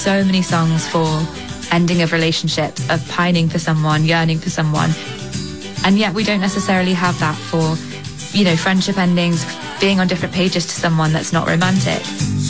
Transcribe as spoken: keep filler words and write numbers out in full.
So many songs for ending of relationships, of pining for someone, yearning for someone. And yet we don't necessarily have that for, you know, friendship endings, being on different pages to someone that's not romantic.